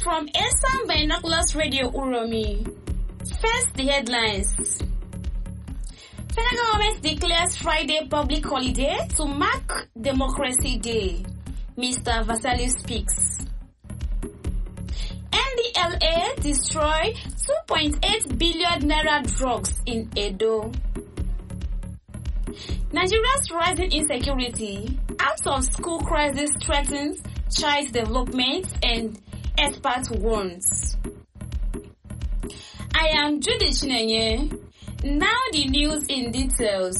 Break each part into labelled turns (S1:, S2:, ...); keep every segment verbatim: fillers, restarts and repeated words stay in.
S1: From Esan Binoculars Radio Uromi. First, the headlines. Federal government declares Friday public holiday to mark Democracy Day. Mister Vassalli speaks. N D L A destroy two point eight billion naira drugs in Edo. Nigeria's rising insecurity, out of school crisis threatens child development and expert warns. I am Judy Chinenye. Now the news in details.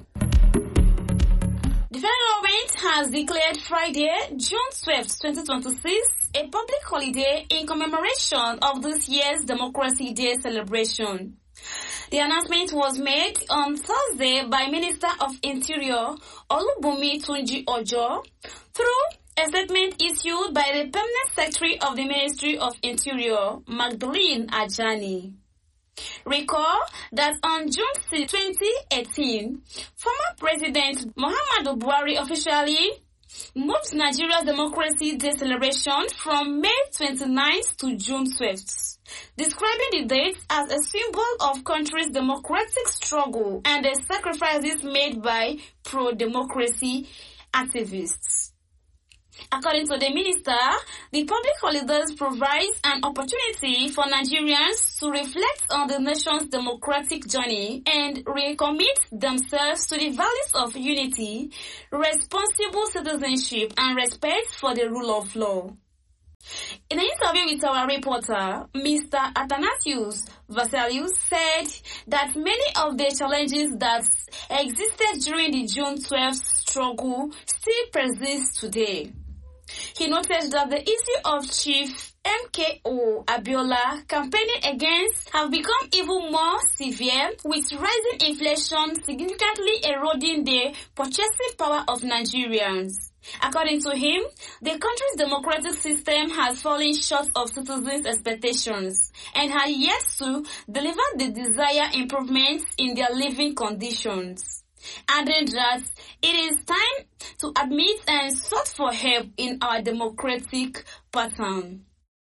S1: The federal government has declared Friday, June twelfth, twenty twenty-six, a public holiday in commemoration of this year's Democracy Day celebration. The announcement was made on Thursday by Minister of Interior Olubunmi Tunji Ojo through a statement issued by the Permanent Secretary of the Ministry of Interior, Magdalene Ajani. Recall that on June sixth, twenty eighteen, former President Muhammadu Buhari officially moved Nigeria's Democracy Day celebration from May twenty-ninth to June twelfth, describing the date as a symbol of country's democratic struggle and the sacrifices made by pro-democracy activists. According to the minister, the public holidays provides an opportunity for Nigerians to reflect on the nation's democratic journey and recommit themselves to the values of unity, responsible citizenship, and respect for the rule of law. In an interview with our reporter, Mister Athanasius Vassalli said that many of the challenges that existed during the June twelfth struggle still persist today. He noted that the issue of Chief M K O Abiola campaigning against have become even more severe, with rising inflation significantly eroding the purchasing power of Nigerians. According to him, the country's democratic system has fallen short of citizens' expectations and has yet to deliver the desired improvements in their living conditions, adding that it is time to admit and sought for help in our democratic pattern.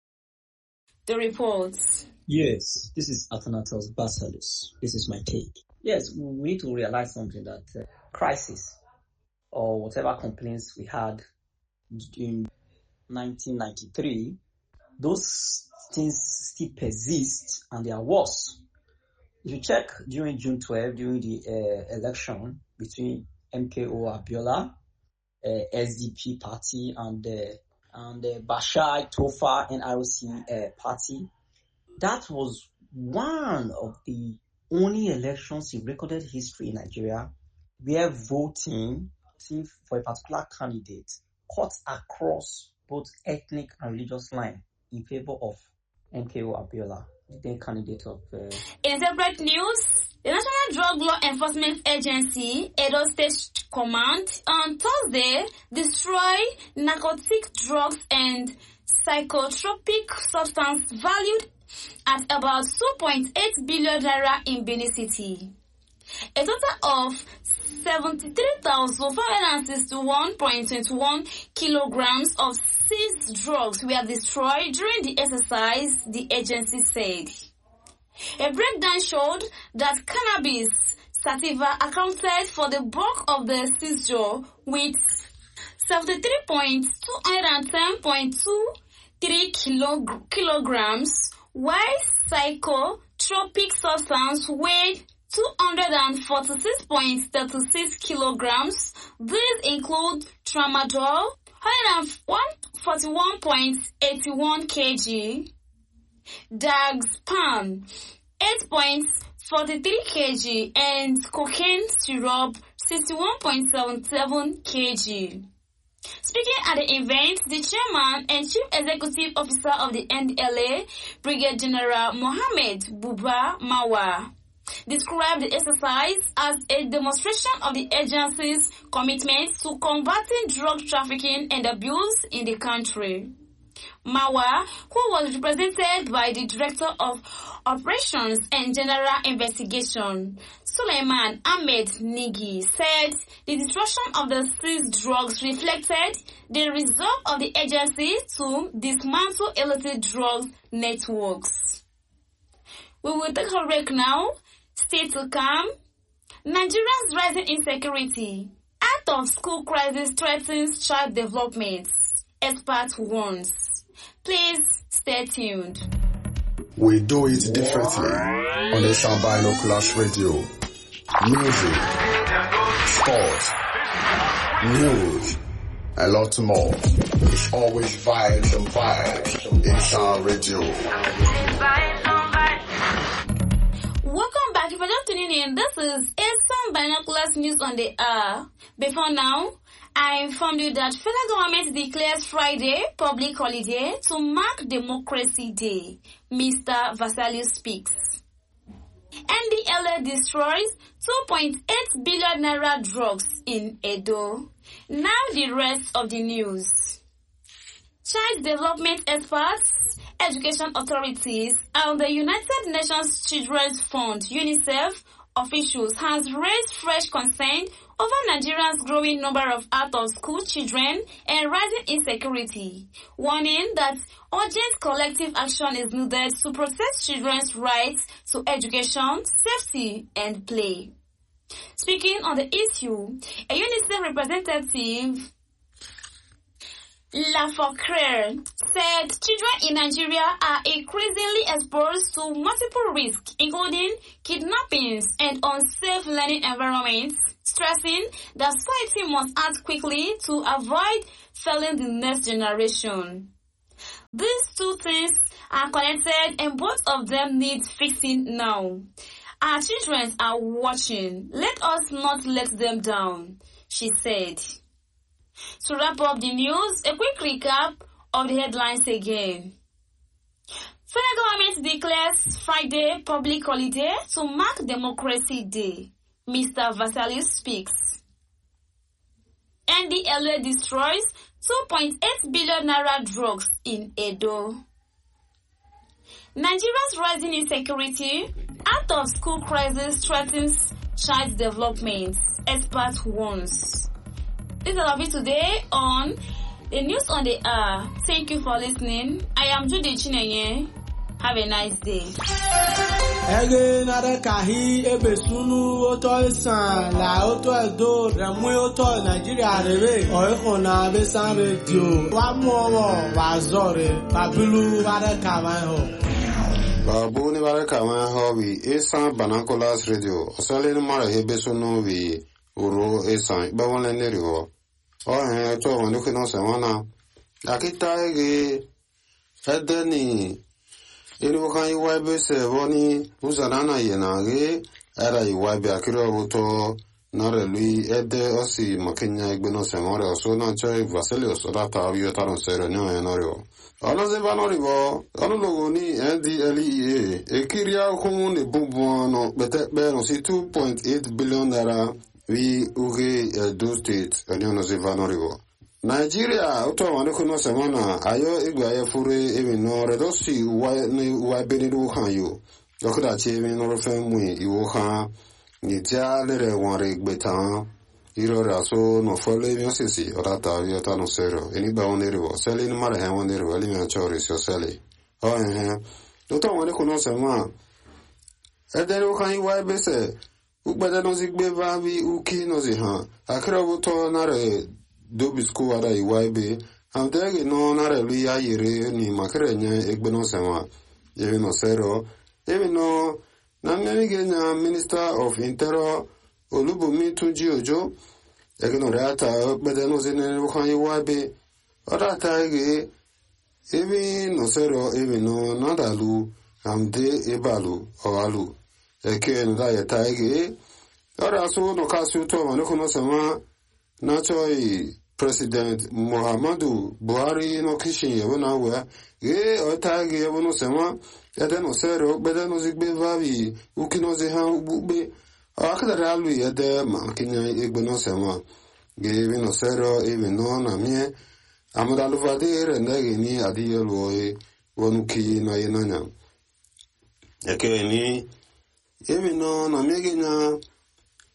S1: The reports.
S2: Yes, this is Athanasius Vassalli. This is my take. Yes, we need to realize something, that uh, crisis or whatever complaints we had in nineteen ninety-three, those things still persist and they are worse. If you check during June twelfth, during the uh, election between M K O Abiola, uh, S D P party, and uh, and the uh, Bashir Tofa N R C uh, party, that was one of the only elections in recorded history in Nigeria where voting for a particular candidate cut across both ethnic and religious lines in favor of M K O Abiola, the then candidate of... Uh...
S1: In separate news, the National Drug Law Enforcement Agency, Edo State Command, on Thursday destroyed narcotic drugs and psychotropic substance valued at about two point eight billion naira in Benin City. A total of seventy-three thousand five hundred sixty-one point two one kilograms of seized drugs were destroyed during the exercise, the agency said. A breakdown showed that cannabis sativa accounted for the bulk of the seizure, with seventy-three point two ten point two three kilog- kilograms, while psychotropic substance weighed two hundred forty-six point three six kilograms. These include tramadol, one hundred forty-one point eight one kilograms, Dagzpan, eight point four three kilograms, and cocaine syrup, sixty-one point seven seven kilograms. Speaking at the event, the chairman and chief executive officer of the N D L A, Brigadier General Mohammed Buba Mawa, described the exercise as a demonstration of the agency's commitment to combating drug trafficking and abuse in the country. Mawa, who was represented by the Director of Operations and General Investigation, Suleiman Ahmed Nigi, said the destruction of the seized drugs reflected the resolve of the agency to dismantle illicit drugs networks. We will take a break now. Stay to come. Nigeria's rising insecurity. Out of school crisis threatens child development. Expert warns. Please stay tuned.
S3: We do it differently on Asian Binoculars Radio. Music, sports, news, a lot more. It's always vibes and vibes. Asian Radio.
S1: Welcome back. If you're just tuning in, this is Asian Binoculars News on the Air. Before now, I informed you that federal government declares Friday public holiday to mark Democracy Day. Mister Vassallis speaks. N D L A destroys two point eight billion naira drugs in Edo. Now the rest of the news. Child development experts, education authorities, and the United Nations Children's Fund (UNICEF) officials has raised fresh concern over Nigeria's growing number of out-of-school children and rising insecurity, warning that urgent collective action is needed to protect children's rights to education, safety, and play. Speaking on the issue, a UNICEF representative, Lafocre, said children in Nigeria are increasingly exposed to multiple risks, including kidnappings and unsafe learning environments, stressing that society must act quickly to avoid failing the next generation. These two things are connected and both of them need fixing now. Our children are watching. Let us not let them down, she said. To wrap up the news, a quick recap of the headlines again. Federal government declares Friday public holiday to mark Democracy Day. Mister Vassallis speaks. N D L A destroys two point eight billion naira drugs in Edo. Nigeria's rising insecurity, out of school crisis threatens child development. Expert warns. This is all of it today on the News on the Air. Thank you for listening. I am Judy Chinenye. Have a nice day.
S4: Ege nare kahi ebe sunu oto isan la oto edo remu oto Nigeria rebe oiko na besan radio wa mu owo wa zore babilu bare kaman ho
S5: babu ni bare kaman ho bi Asian Binoculars Radio osale ni mara hebe sunu bi uro Asian ba won le neri ho o he to won ni kino se wana akita ege edeni Inu kan iwabe se boni uzanana yenage era iwabe akiro buto nare lui ede osi makenya igbeno se more oso na choi Vassallis odata abiyo taron sero nyo enorio ono ze banori bo ono logo ni N D L E A ekiria humu ne bumbu no bete be no si two point eight billion naira vi uge Edo State ono ze banori bo Nigeria uto wane kuno semana ayo igwa ya fure emi no redosi uwa ni uwa beniru hanyo yokuda che emi no refe mui iwo ha ni tia lere wanre igbetan iro raso no fole emi osisi orata yota no sero eni ba onere wo sele ni mara he onere wo eli mi achori so sele o ehe uto wane kuno semana edere kan iwa bese ugbede no zigbe ba bi uki no zi ha akira buto nare Dobi school ada iwaibe amtege no nare lui ya yere ni makrenya egbeno sema yewe no sero yewe no namne genya Minister of Interior Olubunmi Tunji Ojo ege no reata bede no zene bukan iwaibe ora taige yewe no sero yewe no nadalu amde ebalu owalu eke no da taige ora so no kasu to mano kono sema Nachoi President Muhammadu Buhari no kishin yebona we ge otagi yebono sema ede no sero bede no zigbe vavi ukino ze ha ubube akadara alu ede ma kinya egbe no sema ge bi no sero ebe no na mie amadalu vadere ndege ni adiyelo e wonuki na yenanya eke ni ebe no na mie genya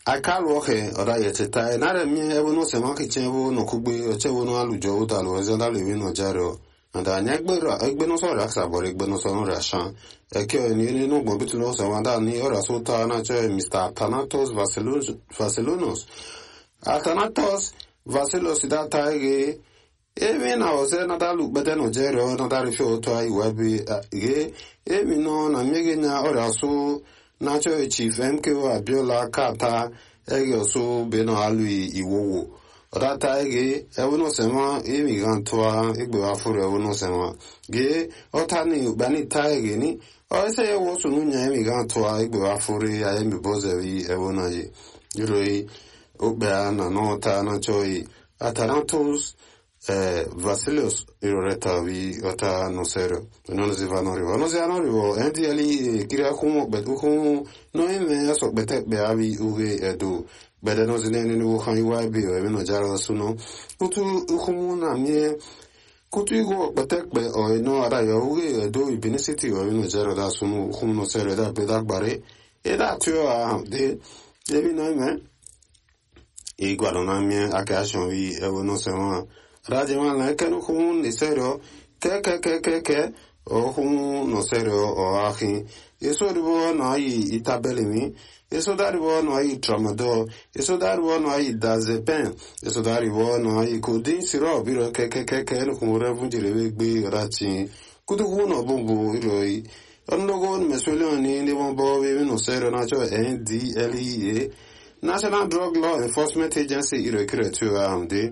S5: akalu oke oda yeteta na re mi ebo no se ma ke chewo no kugbe ochewo no alujo udalu ezenda lewi no jaro and anya gbero egbe no so raksa bor egbe no so no rashan eke ni ni no gbo bitulo se wanda ni ora so ta na che Mister Thanatos Vasilos Vasilonos Athanatos Vasilos da taige emi na ose na dalu bede no jero na dari fio to ai webi ge emi no na mege nya ora so na cho chief M K O Abiola kata ege so be no alui iwowo oda ta ege e wono sema emi gantoa egbe afure wono sema ge otani bani ta ege ni o se wo so nunya emi gantoa egbe afure ya emi bozewi e wona ye yuroi ogba na no ta na choi Athanatos Eh, Vasilos iroreta vi ota no sero non si vanno rivo non si hanno rivo enti ali kira kumo betu kumo no eme aso bete be avi uge edu bede no zinene no kan iwa bi o eme no jara suno kutu kumo na mie kutu igo bete be o no ara yo uge edu ibinicity o eme no jara da suno kumo no sero da be da gbare e da tio a de devi no eme e guarda na mie akashon vi e no sema Rajaman la que no como ni serio que que que que que o como no serio o ahi eso ribo no ai itabelimi eso daribo no ai tramador eso daribo no ai dazepen eso daribo no ai kudin siro biro que que que que no como revunjire begbe rachi kudu no bombo iroi onnogo mesoloni ni bombo we no serio na cho N D L E A National Drug Law Enforcement Agency iro kretu amde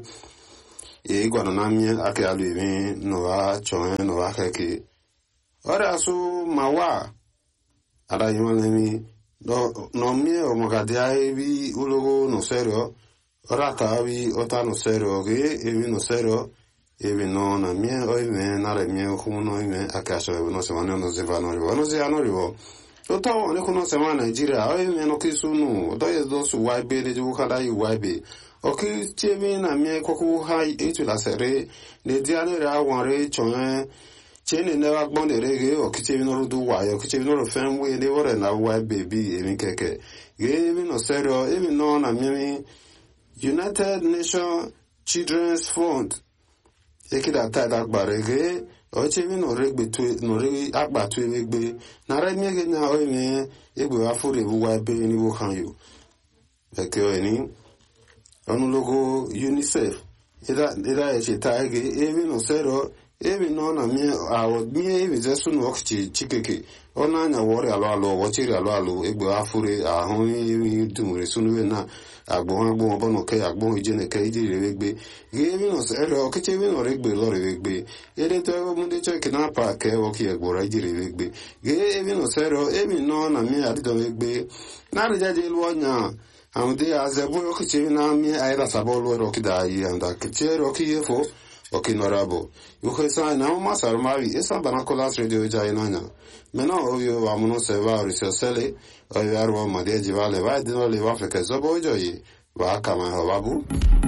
S5: e guarda na mia ake aluimi no va choe no va ke ora su mawa ara yimani no no mie o magadia ebi ulogo no serio ora ta vi ota no serio ge ebi no serio ebi no na mie o me na re mie o no me akaso no se vanno no se vanno rivo no se hanno rivo ota o ne kono se ma Nigeria o me no kisunu do ye do su wai be de ju kada yi wai be oki chemi na mie koku hai etu la sere ne diane ra wanre chon chene ne wa gbon de rege oki chemi no du wa yo oki chemi no fen we ne wore na wa baby emi keke ge mi no serio emi no na mie United Nations Children's Fund ekida ta da gbarege o chemi no regbe tu no re agba tu egbe na re mie ge na o mi egbe wa fure bu wa be ni wo kan yo eke o ni onu logo UNICEF ida ida e chita ege evi no sero evi no na mi awo mi evi zesu no okchi chikeke ona anya wori alo alo wochiri alo alo egbe afure ahun evi dumure sunu na agbo agbo obo no ke agbo ijene ke ijire egbe evi no sero okiche evi no regbe lo regbe ede to ego munde cho ke na pa ke woki egbo ra ijire egbe evi no sero evi no na mi adido egbe na rejaje lu onya Amde azebo yokiche na mi aira sabolo roki dai anda kiche roki yefo okinorabo yuko sa na ma sarmari esa banakolas radio jai nanya mena ovyo vamuno seva risosele o yarwo madeji vale vai dino le afrika zobo joyi wa kama babu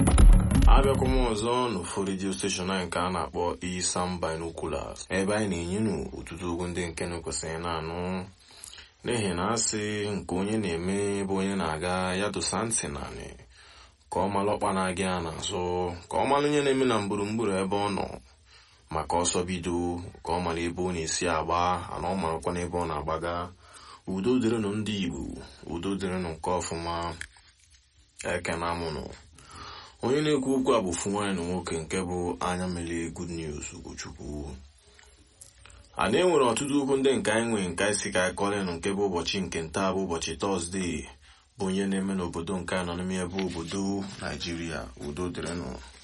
S6: abịa kuma ọzọ n'ofu redio steshọn anyị nke a na-akpọ Isam Binoculars ebe anyị na-enyenu ọtụtụ okwu ndị nke na-ekwesịghị na-anụ n'ihi na asị nke onye na-eme bụ onye na-aga ya dosa ntị naanị ka ọ malụ ọkpa na-aga ya n'azụ ka ọ malụ onye na-eme na gburugburu ebe ọ nọ maka ọsọ bido ka ọ malụ ebe ọ na-esi agba ana ọ marakwa n'ebe ọ na-agbaga udo dịrịnụ ndị Igbo udo dịrịnụ nke ọfụma eke na amụnụ onye na-ekwu okwu a bụ ofu nwaanyị na nwoke nke bụ anya mele Good News Ugochukwu. A na-enwere ọtụtụ okwu ndị nke anyị nwere nke anyị si ka anyị kọlenụ nke bụ ụbọchị nke nta bụ ụbọchị Tọzdee bụ onye na-eme n'obodo nke anyị nọ n'ime ebe obodo Naijiria udo dịrịnụ.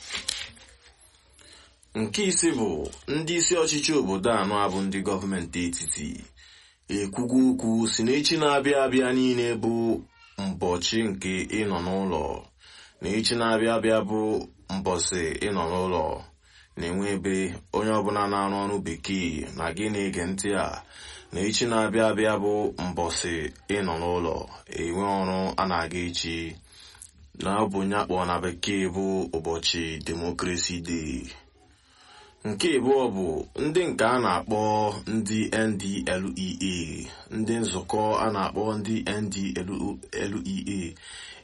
S6: Nke isi bụ ndị isi ọchịchị obodo anọ abụ ndị gọọmenti etiti ekwugo okwu si n'echi na-abịa abịa niile bụ mbọchị nke ịnọ n'ụlọ na echi na-abịa abịa bụ mbọsị ịnọ n'ụlọ na-enwe ebe onye ọbụla na-arụ ọrụ bekee na gị na-ege ntị a na echi na-abịa abịa bụ mbọsị ịnọ n'ụlọ enwe ọrụ a na-aga echi na ọ bụ onye akpọ na bekee bụ ụbọchị Democracy Day. Nke abụọ bụ ndị nke a na-akpọ ndị N D L E A ndị nzukọ a na-akpọ ndị N D L E A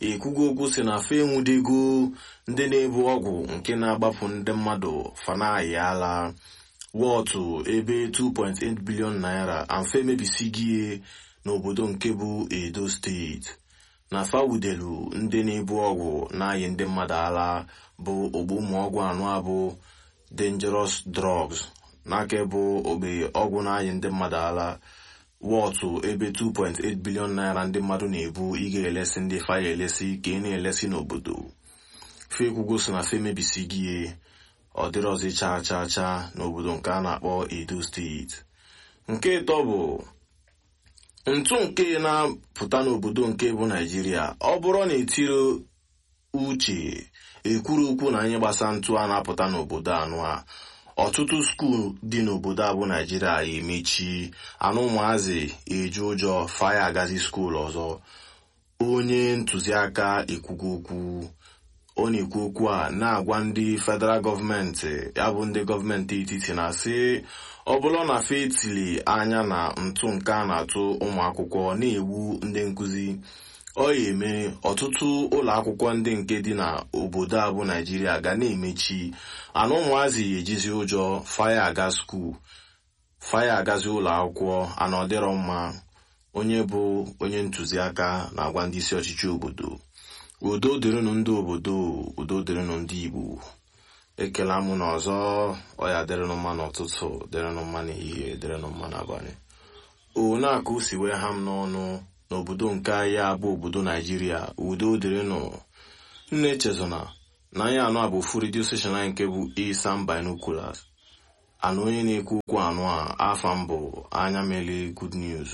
S6: ekwugo okwu si na fe enwudego ndị na-ebu ọgwụ nke na-agbapụ ndị mmadụ fanaghị ala wọtụ ebe two point eight billion naira amfe emebisigie n'obodo nke bụ Edo steeti na fawudelu ndị na-ebu ọgwụ na-ayị ndị mmadụ ala bụ ogbu ụmụọgwụ anụ abụ dangerous drugs n'aka bụ ogbe ọgwụ na-ayị ndị mmadụ ala wọtụ ebe two point eight billion naira ndị mmadụ na-ebu ị ga-elesi ndị faya elesi ka ị na-elesi n'obodo fekwugo so na fe mebisigie ọ dịrọzi chaa chaa chaa n'obodo nke a na-akpọ Edo steeti. Nke ịtọ bụ ntụ nke na-apụta n'obodo nke bụ Naijiria. Ọ bụrụ na etiri uche ekwuru okwu na anyị gbasa ntụ a na-apụta n'obodo anụ a, ọtụtụ skuul dị n'obodo a bụ Naijiria emechi, anụ ụmụazị eju ụjọ faya agazi skuul ọzọ. Onye ntụziaka ekwugo okwu ọ na-ekwu okwu a na-agwa ndị federal gọọmenti ya bụ ndị gọọmenti etiti na-asị ọ bụrụ na fe etili anya na ntụ nke a na-atụ ụmụ akwụkwọ na-egbu ndị nkụzi, ọ ya eme ọtụtụ ụlọ akwụkwọ ndị nke dị na obodo a bụ Naijiria ga na-emechi, anụ ụmụazị ejizi ụjọ faya aga skuul faya agazi ụlọ akwụkwọ ana ọ dịrọ mma. Onye bụ onye ntụziaka na-agwa ndị isi ọchịchị obodo udo dịrịnụ ndị obodo, udo dịrịnụ ndị Igbo. Ekela mụ na ọzọ, ọ ya dịrịnụ mma n'ụtụtụ, dịrịnụ mma n'ehihie, dịrịnụ mma n'abalị. O na-aka o si wee ha m n'ọnụ n'obodo nke anyị abụ obodo Naijiria, udo dịrịnụ. Nne echezona na anyị anụ a bụ ofu redio station anyị nke bụ Isam Binoculars. Anụ onye na-ekwu okwu anụ a afa mbụ anya mele good news.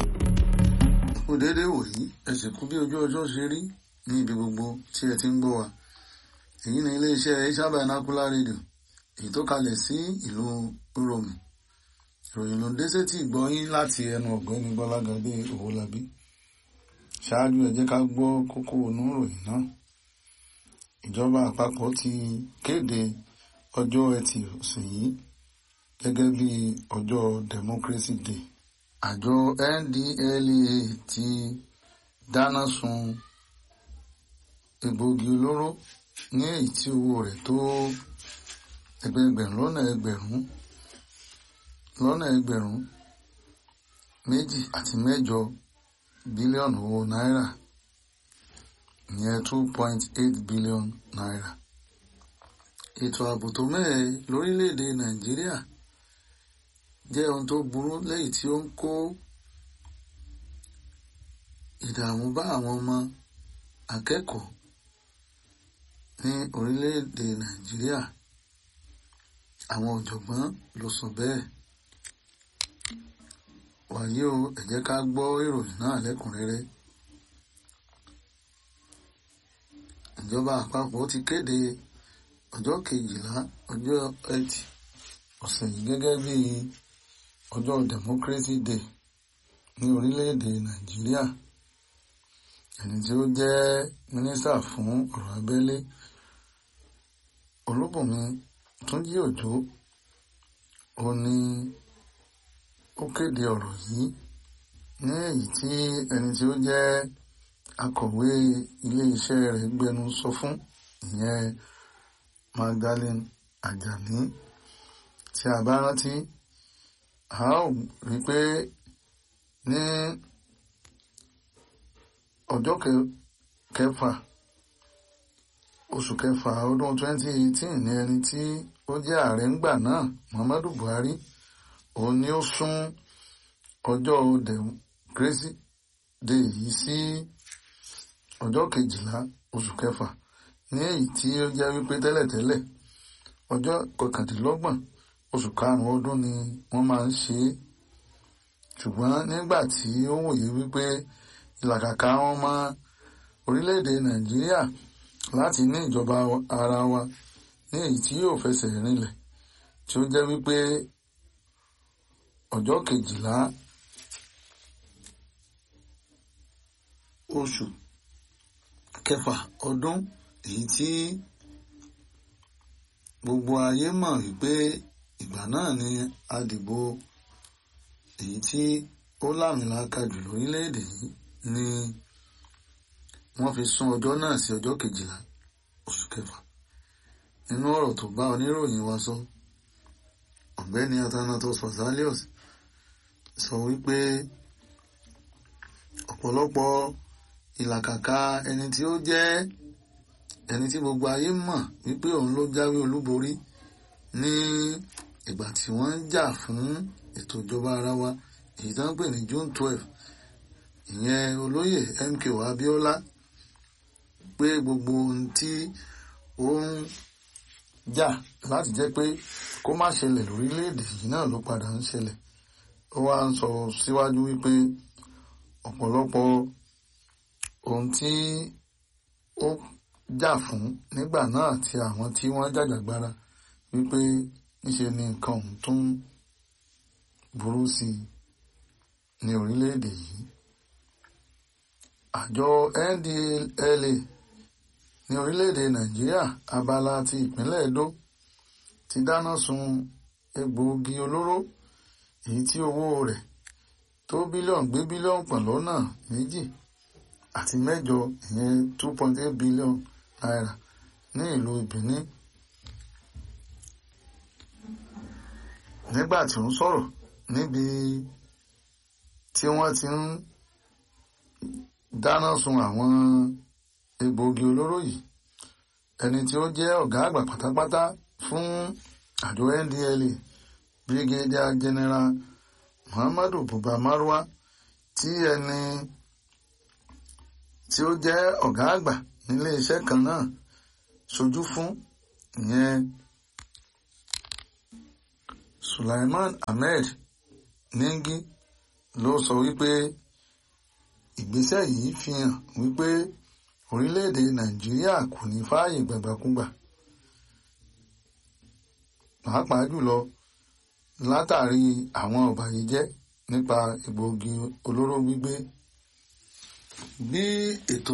S7: Òdèdè wòyí ẹsẹ̀ kú bí ojú ọjọ́ ṣe rí ní ibi gbogbo tí ẹ ti ń gbọ́ wa. Èyí ni iléeṣẹ́ Isam Binocular Radio èyí tó kalẹ̀ sí ìlú Uromi. Ìròyìn ló ń dé sétí ìgbọ́yín láti ẹnu ọ̀gbẹ́ni Gbọ́lágadé Owólabí. Ṣáájú ẹ jẹ́ ká gbọ́ kókó inú ìròyìn náà. Ìjọba àpapọ̀ ti kéde ọjọ́ Ẹtì ọ̀sẹ̀ yìí gẹ́gẹ́ bí ọjọ́ Democracy Day. Àjọ N D L E A ti dáná sun egbògi olóró ní èyí tí owó rẹ̀ tó ẹgbẹ̀ẹgbẹ̀rún lọ́nà ẹgbẹ̀rún lọ́nà ẹgbẹ̀rún méjì àti mẹ́jọ bílíọ̀nù owó náírà, ìyẹn two point eight billion naira. Ètò ààbò tó mẹ́ẹ̀ lórílẹ̀‐èdè Nàìjíríà jẹ́ ohun tó burú lẹ́yìn tí ó ń kó ìdààmú bá àwọn ọmọ akẹ́kọ̀ọ́ ní orílẹ̀‐èdè Nàìjíríà. Àwọn ọ̀jọ̀gbọ́n ló sọ bẹ́ẹ̀. Wàyí o, ẹ jẹ́ ká gbọ́ ìròyìn náà lẹ́kùnrẹ́rẹ́. Ìjọba àpapọ̀ ti kéde ọjọ́ kejìlá ọjọ́ Ẹtì ọ̀sẹ̀ yìí gẹ́gẹ́ bí ọjọ́ Democracy Day ní orílẹ̀-èdè Nàìjíríà. Ẹni tí ó jẹ́ mínísítà fún ọ̀rọ̀ abẹ́lé Olúbùnmi Túnjí Òjó ó ní ó kéde ọ̀rọ̀ yìí ní èyí tí ẹni tí ó jẹ́ akọ̀wé ilé-iṣẹ́ rẹ̀ gbẹnu sọ fún, ìyẹn Magdalene Ajani. Tí a bá rántí, a ó rí pé ní ọjọ́ kẹfà oṣù kẹfà ọdún twenty eighteen ní ẹni tí ó jẹ́ ààrẹ ńgbà náà Muhammadu Buhari òun ni ó sún ọjọ́ Democracy Day yìí sí ọjọ́ kejìlá oṣù kẹfà, ní èyí tí ó jẹ́ wípé tẹ́lẹ̀tẹ́lẹ̀ ọjọ́ kọkàndínlọ́gbọ̀n oṣù karùn-ún ọdún ni wọ́n máa ń ṣe é. Ṣùgbọ́n nígbà tí ó wòye wípé ìlàkàkà wọn ọmọ orílẹ̀-èdè Nàìjíríà láti ní ìjọba ara wa ní èyí tí yóò fẹsẹ̀ rinlẹ̀, tí ó jẹ́ wípé ọjọ́ kejìlá oṣù kẹfà ọdún èyí tí gbogbo ayé mọ̀ wípé ìgbà náà ni àdìbò èyí tí ó lámìlaka jù lórílẹ̀-èdè yìí ní wọ́n fi sún ọjọ́ náà sí ọjọ́ kejìlá oṣù kẹfà. Nínú ọ̀rọ̀ tó bá oníròyìn wa sọ, ọ̀gbẹ́ni Athanatos Vasalios sọ wípé ọ̀pọ̀lọpọ̀ ìlàkàkà ẹni tí ó jẹ́ ẹni tí gbogbo ayé mọ̀ wípé òun ló jáwé olúborí ní ìgbà tí wọ́n ń jà fún ètò ìjọba ara wa èyí tó ń pè ní June twelve, ìyẹn olóyè M K O Abiola, pé gbogbo ohun tí ó ń jà láti jẹ́ pé kó má ṣẹlẹ̀ lórílẹ̀‐èdè yìí náà ló padà ń ṣẹlẹ̀. Ó wá ń sọ síwájú wípé ọ̀pọ̀lọpọ̀ ohun tí ó jà fún nígbà náà àti àwọn tí wọ́n jàjàgbara wípé níṣe ni nǹkan ọ̀hún tó ń burú sí ní orílẹ̀-èdè yìí. Àjọ N D L A ní orílẹ̀-èdè Nàìjíríà abala ti ìpínlẹ̀ Edo ti dáná sun egbòogi olóró èyí tí owó rẹ̀ tó bílíọ̀nù gbé bílíọ̀nù pọ̀ lọ́nà méjì àti mẹ́jọ ìyẹn two point eight billion naira ní ìlú Benin. Nígbà tí ó ń sọ̀rọ̀ níbi tí wọ́n ti ń dáná sun àwọn egbòogi olóró yìí, ẹni tí ó jẹ́ ọ̀gá àgbà pátápátá fún àjọ N D L A, Brigadier General Muhammadu Buba Marwa, tí ẹni tí ó jẹ́ ọ̀gá àgbà nílé iṣẹ́ kan náà ṣojú fún, ìyẹn Sulaiman Ahmed Ningi, ló sọ wípé ìgbésẹ̀ yìí fi hàn wípé orílẹ̀-èdè Nàìjíríà kò ní fààyè gbàgbàkúgbà, pàápàá jùlọ látàrí àwọn ọ̀bàyéjẹ́ nípa egbòogi olóró gbígbé. Bí ètò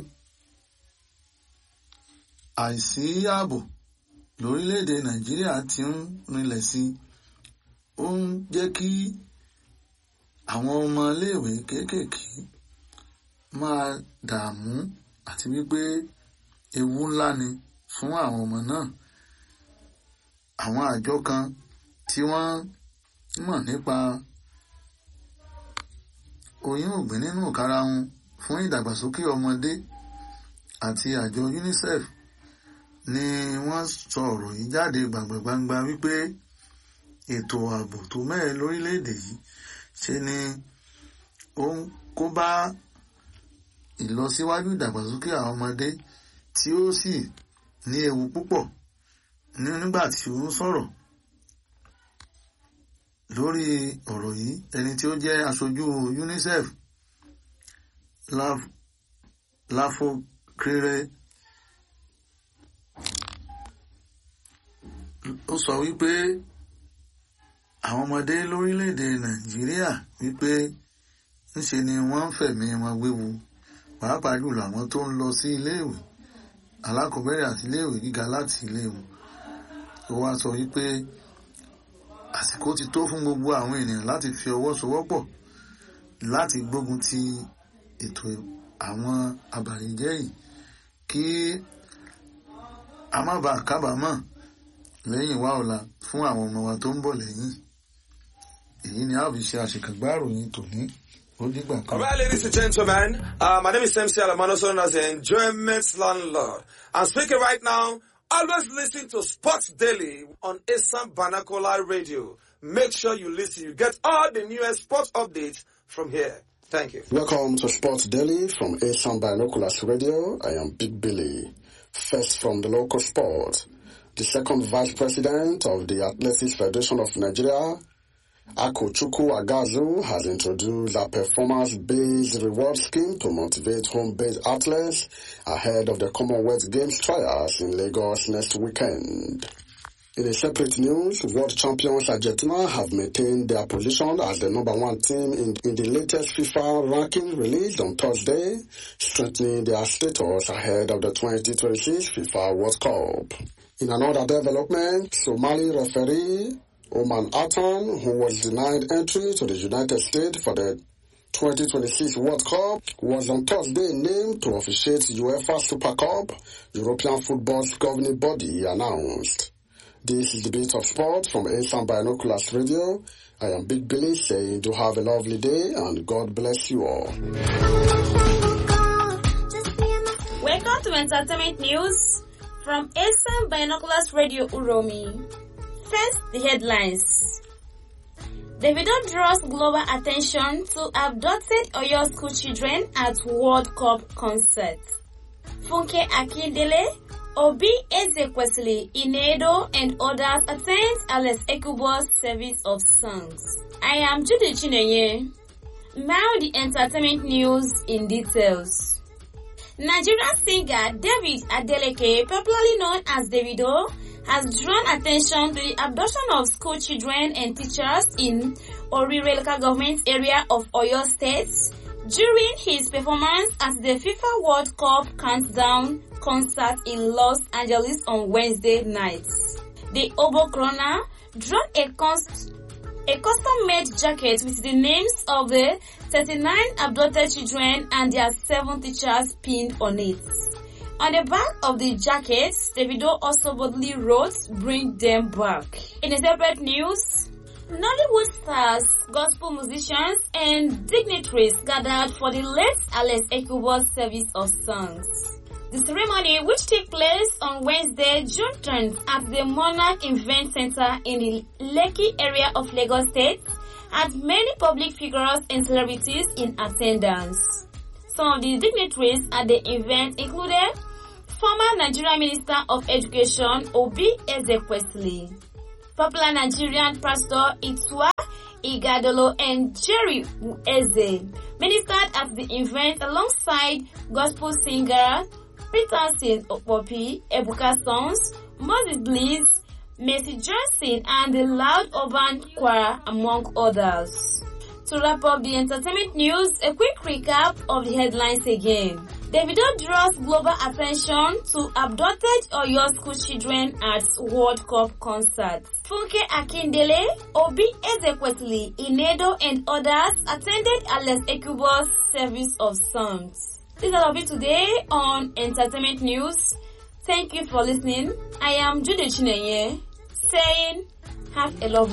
S7: àìsí ààbò lórílẹ̀-èdè Nàìjíríà ti ń rinlẹ̀ sí, ó ń jẹ́ kí àwọn ọmọ iléèwé kéékèèké máa dààmú àti wípé ewu ńlá ni fún àwọn ọmọ náà. Àwọn àjọ kan tí wọ́n mọ̀ nípa oyún ògbé nínú ìkarahun fún ìdàgbàsókè ọmọdé àti àjọ UNICEF ni wọ́n sọ ọ̀rọ̀ yìí jáde gbàngbàngbà wípé ètò ààbò tó mẹ́ẹ̀ lórílẹ̀‐èdè yìí ṣe ni ó ń kó bá ìlọsíwájú ìdàgbàsókè àwọn ọmọdé, tí ó sì ní ewu púpọ̀. Nígbà tí ó ń sọ̀rọ̀ lórí ọ̀rọ̀ yìí, ẹni tí ó jẹ́ aṣojú UNICEF Láfọkéré ó sọ wípé àwọn ọmọdé lórílẹ̀‐èdè Nàìjíríà wípé ńṣe ni wọ́n ń fẹ̀mí wọn wéwu, pàápàá jùlọ àwọn tó ń lọ sí iléèwé alákọ̀ọ́bẹ̀rẹ̀ àti iléèwé gíga láti iléèwé. Ó wá sọ wípé àsìkò ti tó fún gbogbo àwọn ènìyàn láti fi ọwọ́ sowọ́pọ̀ láti gbógun ti ètò àwọn abàyéjẹ́ yìí, kí a má bàa kábàámọ̀ lẹ́yìn wá ọ̀la fún àwọn ọmọ wa tó ń bọ̀ lẹ́yìn. Èyí ni a fi ṣe àṣekàgbá ìròyìn tòní. All
S8: right, ladies and gentlemen, uh, my name is M C Alamano, known as the Enjoyment Landlord. I'm speaking right now. Always listen to Sports Daily on Isam Banakola Radio. Make sure you listen. You get all the newest sports updates from here. Thank you.
S3: Welcome to Sports Daily from Isam Binoculars Radio. I am Big Billy. First from the local sport. The second vice president of the Athletics Federation of Nigeria, Akochukwu Agazu, has introduced a performance-based reward scheme to motivate home-based athletes ahead of the Commonwealth Games trials in Lagos next weekend. In a separate news, world champions Argentina have maintained their position as the number one team in, in the latest FIFA ranking released on Thursday, strengthening their status ahead of the twenty twenty-six FIFA World Cup. In another development, Somali referee Oman Atan, who was denied entry to the United States for the twenty twenty-six World Cup was on Thursday named to officiate UEFA Super Cup, European football's governing body announced. This is the Bit of Sport from Asian Binoculars Radio. I am Big Billy saying do have a lovely day and God bless you all.
S1: Welcome to Entertainment News from Asian Binoculars Radio Uromi. First, the headlines. Davido draws global attention to abducted Oyo school children at World Cup concert. Funke Akindele, Obi Ezekwesili, Inedo, and others attend Alex Ekubo's service of songs. I am Judy Chinenye. Now the entertainment news in details. Nigerian singer David Adeleke, popularly known as Davido, has drawn attention to the abduction of school children and teachers in Orire local government area of Oyo State during his performance at the FIFA World Cup Countdown concert in Los Angeles on Wednesday night. The Obo Corona drawn a, const- a custom-made jacket with the names of the thirty-nine abducted children and their seven teachers pinned on it. On the back of the jacket, Davido also boldly wrote, "Bring them back." In a separate news, Nollywood stars, gospel musicians, and dignitaries gathered for the late Alex Ekubo's service of songs. The ceremony, which took place on Wednesday, June tenth, at the Monarch Event Center in the Lekki area of Lagos State, had many public figures and celebrities in attendance. Some of the dignitaries at the event included former Nigerian Minister of Education Obi Ezekwesili, popular Nigerian pastor Itua Igadolo, and Jerry Eze ministered at the event alongside gospel singer Peterson Opopi, Ebuka Sons, Moses Bliss, Mercy Johnson, and the Loud Urban Choir, among others. To wrap up the entertainment news, a quick recap of the headlines again. Davido draws global attention to abducted Oyo school children at World Cup concert. Funke Akindele, Obi Ezekwesili, Inedo, and others attended Alex Ekubo's service of songs. This is all of it today on Entertainment News. Thank you for listening. I am Judy Chinenye saying have a lovely